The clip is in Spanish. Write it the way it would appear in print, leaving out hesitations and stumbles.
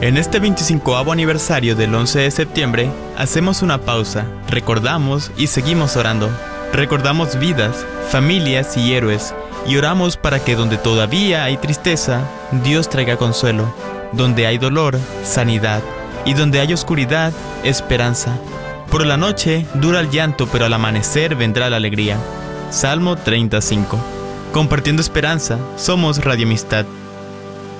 En este 25º aniversario del 11 de septiembre, hacemos una pausa, recordamos y seguimos orando. Recordamos vidas, familias y héroes, y oramos para que donde todavía hay tristeza, Dios traiga consuelo. Donde hay dolor, sanidad, y donde hay oscuridad, esperanza. Por la noche dura el llanto, pero al amanecer vendrá la alegría. Salmo 35. Compartiendo esperanza, somos Radio Amistad.